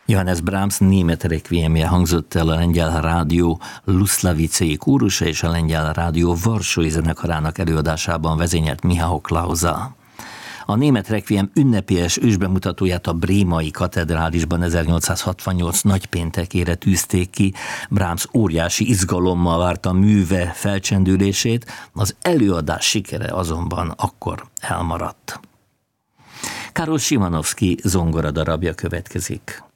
Johannes Brahms német rekviemje hangzott el a lengyel rádió Luslavicei kórusa és a lengyel rádió Varsói zenekarának előadásában vezényelt Mihály Klausa. A német rekviem ünnepélyes ősbemutatóját a brémai katedrálisban 1868 nagypéntekére tűzték ki. Brahms óriási izgalommal várta műve felcsendülését, az előadás sikere azonban akkor elmaradt. Karol Szymanowski zongora darabja következik.